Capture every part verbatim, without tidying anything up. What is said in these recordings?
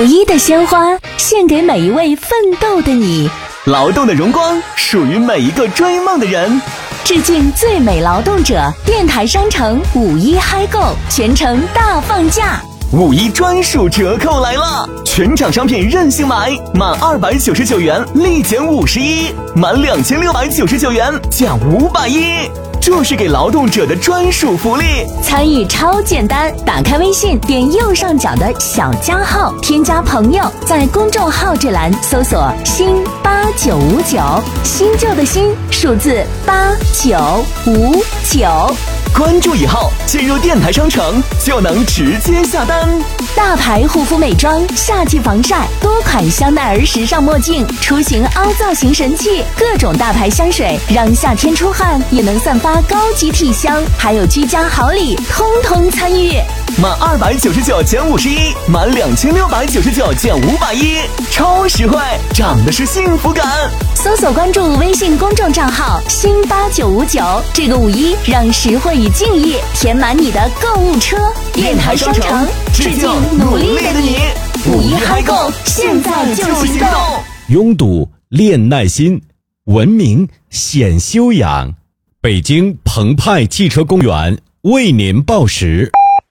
一的鲜花献给每一位奋斗的你， 劳动的荣光属于每一个追梦的人。 致敬最美劳动者，电台商城五一嗨购全程大放价， 五一专属折扣来了！全场商品任性买，满二百九十九元立减五十一，满两千六百九十九元减五百一。这是给劳动者的专属福利， 参与超简单，打开微信，点右上角的小加号，添加朋友，在公众号这栏搜索新八九五九，新旧的新，数字八九五九， 关注以后进入电台商城就能直接下单。 大牌护肤美妆，夏季防晒，多款香奈儿时尚墨镜，出行凹造型神器，各种大牌香水，让夏天出汗也能散发高级体香，还有居家好礼，通通参与。 满二百九十九减五十一，满两千六百九十九减五百一，超实惠，长的是幸福感。 搜索关注微信公众账号新八九五九，这个五一让实惠与敬意填满你的购物车。电台商城致敬努力的你，五一嗨购，现在就行动。 拥堵练耐心，文明显修养。北京澎湃汽车公园为您报时。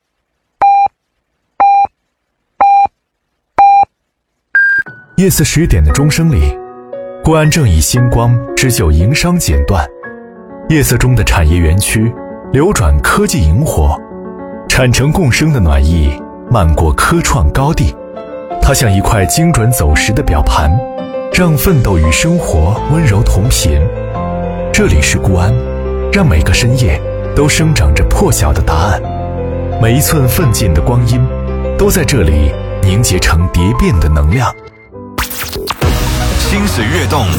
夜色十点的钟声里，国安正以星光织就营商剪断。夜色中的产业园区流转科技萤火，产城共生的暖意漫过科创高地。它像一块精准走时的表盘，让奋斗与生活温柔同频。这里是固安，让每个深夜都生长着破晓的答案。每一寸奋进的光阴都在这里凝结成蝶变的能量。 心随跃动，